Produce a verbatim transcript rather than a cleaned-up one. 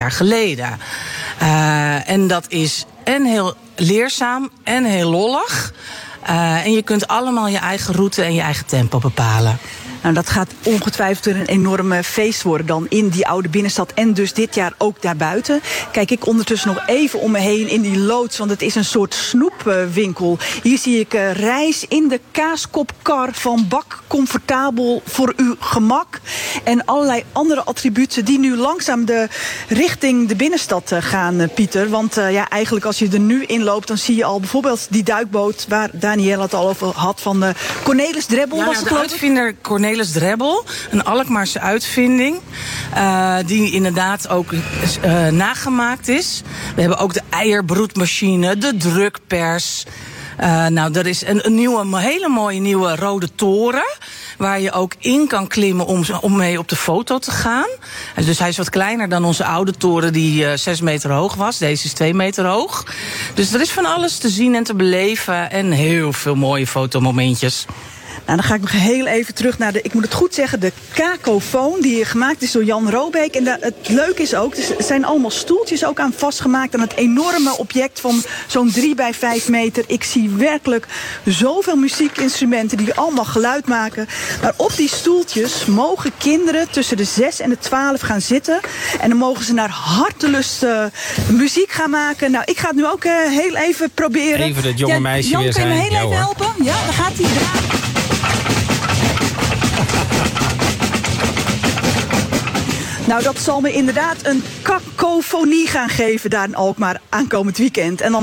jaar geleden. Uh, en dat is en heel leerzaam en heel lollig. Uh, en je kunt allemaal je eigen route en je eigen tempo bepalen. Nou, dat gaat ongetwijfeld een enorme feest worden dan in die oude binnenstad. En dus dit jaar ook daarbuiten. Kijk ik ondertussen nog even om me heen in die loods. Want het is een soort snoepwinkel. Hier zie ik uh, rijst in de kaaskopkar van Bak. Comfortabel voor uw gemak. En allerlei andere attributen die nu langzaam de, richting de binnenstad uh, gaan, uh, Pieter. Want uh, ja, eigenlijk als je er nu in loopt, dan zie je al bijvoorbeeld die duikboot waar Danielle het al over had van uh, Cornelis Drebbel. Ja, was het, de uitvinder Cornelis Cornelis Drebbel, een Alkmaarse uitvinding, uh, die inderdaad ook uh, nagemaakt is. We hebben ook de eierbroedmachine, de drukpers. Uh, nou, er is een, een nieuwe, een hele mooie nieuwe rode toren, waar je ook in kan klimmen om, om mee op de foto te gaan. En dus hij is wat kleiner dan onze oude toren die uh, zes meter hoog was. Deze is twee meter hoog. Dus er is van alles te zien en te beleven en heel veel mooie fotomomentjes. Nou, dan ga ik nog heel even terug naar de, ik moet het goed zeggen, de Kakofoon, die gemaakt is door Jan Robeek. En da, het leuke is ook, er zijn allemaal stoeltjes ook aan vastgemaakt aan het enorme object van zo'n drie bij vijf meter. Ik zie werkelijk zoveel muziekinstrumenten die allemaal geluid maken. Maar op die stoeltjes mogen kinderen tussen de zes en de twaalf gaan zitten. En dan mogen ze naar hartelust uh, muziek gaan maken. Nou, ik ga het nu ook uh, heel even proberen. Even het jonge meisje ja, Jan, weer zijn. Jan, kun je me heel ja, even hoor. helpen? Ja, dan gaat hij. Nou, dat zal me inderdaad een kakofonie gaan geven daar in Alkmaar aankomend weekend. En dan